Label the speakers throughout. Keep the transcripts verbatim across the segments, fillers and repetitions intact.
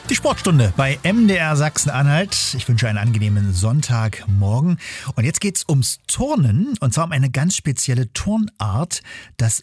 Speaker 1: Die Sportstunde bei M D R Sachsen-Anhalt. Ich wünsche einen angenehmen Sonntagmorgen. Und jetzt geht's ums Turnen, und zwar um eine ganz spezielle Turnart, das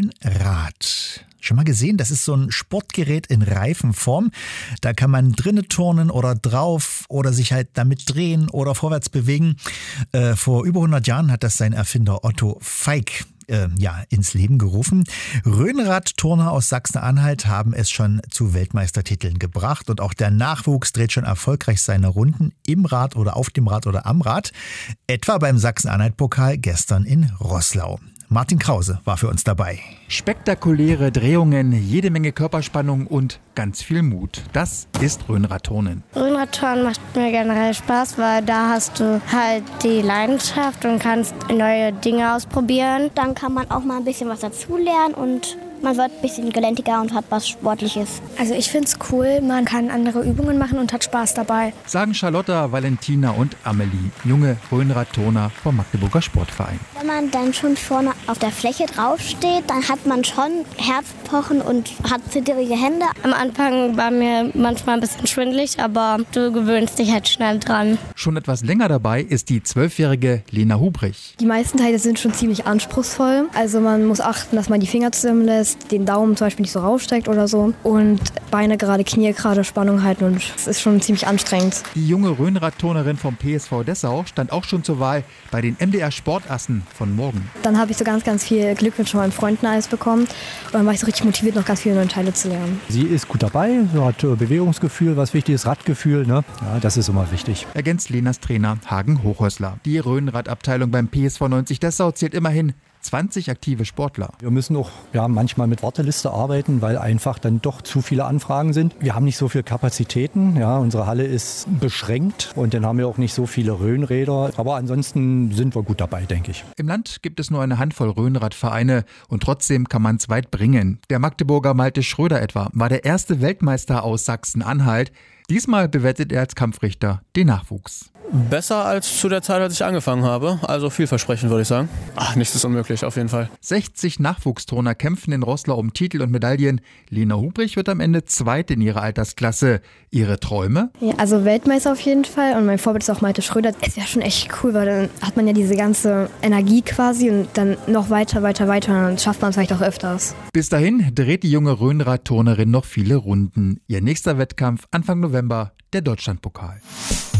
Speaker 1: Rhönrad. Schon mal gesehen? Das ist so ein Sportgerät in Reifenform. Da kann man drinnen turnen oder drauf oder sich halt damit drehen oder vorwärts bewegen. Äh, vor über hundert Jahren hat das sein Erfinder Otto Feig äh, ja, ins Leben gerufen. Rhönrad-Turner aus Sachsen-Anhalt haben es schon zu Weltmeistertiteln gebracht. Und auch der Nachwuchs dreht schon erfolgreich seine Runden im Rad oder auf dem Rad oder am Rad. Etwa beim Sachsen-Anhalt-Pokal gestern in Roßlau. Martin Krause war für uns dabei.
Speaker 2: Spektakuläre Drehungen, jede Menge Körperspannung und ganz viel Mut. Das ist Rhönradturnen.
Speaker 3: Rhönradturnen macht mir generell Spaß, weil da hast du halt die Leidenschaft und kannst neue Dinge ausprobieren.
Speaker 4: Dann kann man auch mal ein bisschen was dazulernen und man wird ein bisschen gelenkiger und hat was Sportliches.
Speaker 5: Also ich finde es cool, man kann andere Übungen machen und hat Spaß dabei.
Speaker 2: Sagen Charlotta, Valentina und Amelie, junge Rhönradturner vom Magdeburger Sportverein.
Speaker 4: Wenn man dann schon vorne auf der Fläche draufsteht, dann hat man schon Herzpochen und hat zittrige Hände.
Speaker 3: Am Anfang war mir manchmal ein bisschen schwindelig, aber du gewöhnst dich halt schnell dran.
Speaker 2: Schon etwas länger dabei ist die zwölfjährige Lena Hubrich.
Speaker 5: Die meisten Teile sind schon ziemlich anspruchsvoll. Also man muss achten, dass man die Finger zusammenlässt, den Daumen zum Beispiel nicht so raussteckt oder so und Beine gerade, Knie gerade, Spannung halten, und es ist schon ziemlich anstrengend.
Speaker 2: Die junge Rhönradturnerin vom P S V Dessau stand auch schon zur Wahl bei den M D R Sportassen von morgen.
Speaker 5: Dann habe ich so ganz, ganz viel Glückwünsche von meinen Freunden alles bekommen und dann war ich so richtig motiviert, noch ganz viele neue Teile zu lernen.
Speaker 6: Sie ist gut dabei, sie hat Bewegungsgefühl, was wichtig ist, Radgefühl, ne? Ja, das ist immer wichtig.
Speaker 2: Ergänzt Lenas Trainer Hagen Hochhäusler. Die Rhönradabteilung beim P S V neunzig Dessau zählt immerhin zwanzig aktive Sportler.
Speaker 6: Wir müssen auch ja, manchmal mit Warteliste arbeiten, weil einfach dann doch zu viele Anfragen sind. Wir haben nicht so viele Kapazitäten. Ja, unsere Halle ist beschränkt und dann haben wir auch nicht so viele Rhönräder. Aber ansonsten sind wir gut dabei, denke ich.
Speaker 2: Im Land gibt es nur eine Handvoll Rhönradvereine und trotzdem kann man es weit bringen. Der Magdeburger Malte Schröder etwa war der erste Weltmeister aus Sachsen-Anhalt. Diesmal bewertet er als Kampfrichter den Nachwuchs.
Speaker 7: Besser als zu der Zeit, als ich angefangen habe. Also vielversprechend, würde ich sagen. Ach, nichts ist unmöglich, auf jeden Fall.
Speaker 2: sechzig Nachwuchsturner kämpfen in Roßlau um Titel und Medaillen. Lena Hubrich wird am Ende Zweit in ihrer Altersklasse. Ihre Träume?
Speaker 5: Ja, also Weltmeister auf jeden Fall, und mein Vorbild ist auch Malte Schröder. Es wäre schon echt cool, weil dann hat man ja diese ganze Energie quasi und dann noch weiter, weiter, weiter, und dann schafft man es vielleicht auch öfters.
Speaker 2: Bis dahin dreht die junge Rhönradturnerin noch viele Runden. Ihr nächster Wettkampf Anfang November, der Deutschlandpokal.